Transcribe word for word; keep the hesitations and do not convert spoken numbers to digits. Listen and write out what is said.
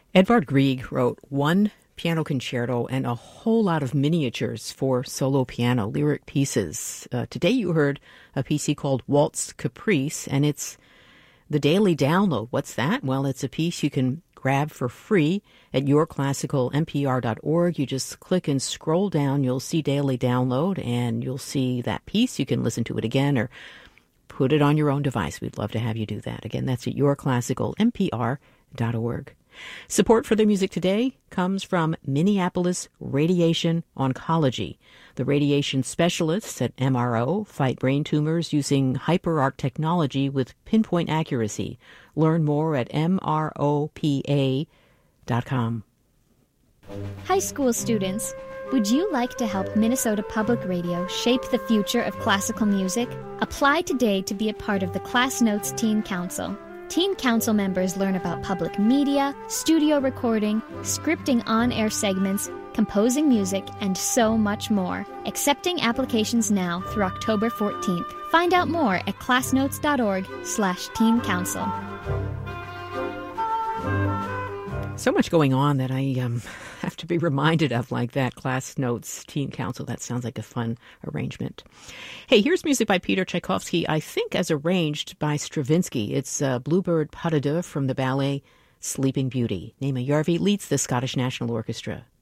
Edvard Grieg wrote one piano concerto and a whole lot of miniatures for solo piano, lyric pieces. Uh, today you heard a piece he called Waltz Caprice, and it's the daily download. What's that? Well, it's a piece you can grab for free at your classical n p r dot org. You just click and scroll down. You'll see daily download, and you'll see that piece. You can listen to it again or put it on your own device. We'd love to have you do that. Again, that's at your classical n p r dot org. Support for the music today comes from Minneapolis Radiation Oncology. The radiation specialists at M R O fight brain tumors using HyperArc technology with pinpoint accuracy. Learn more at m r o p a dot com. High school students, would you like to help Minnesota Public Radio shape the future of classical music? Apply today to be a part of the Class Notes Teen Council. Teen Council members learn about public media, studio recording, scripting on-air segments, composing music, and so much more. Accepting applications now through October fourteenth. Find out more at classnotes.org slash teen council. So much going on that I um, have to be reminded of, like that. Class Notes Teen Council. That sounds like a fun arrangement. Hey, here's music by Peter Tchaikovsky, I think as arranged by Stravinsky. It's uh, Bluebird Pas de Deux from the ballet Sleeping Beauty. Naima Järvi leads the Scottish National Orchestra.